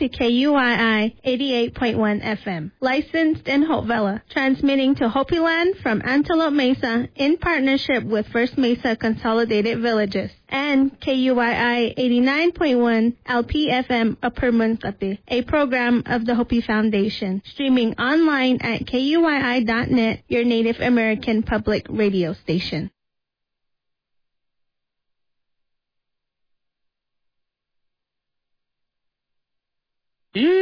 to KUII 88.1 FM. Licensed in Hope Valley. Transmitting to Hopi Land from Antelope Mesa in partnership with First Mesa Consolidated Villages. And KUII 89.1 LPFM Upper Muncate, a program of the Hopi Foundation. Streaming online at KUII.net, your Native American public radio station. Yeah.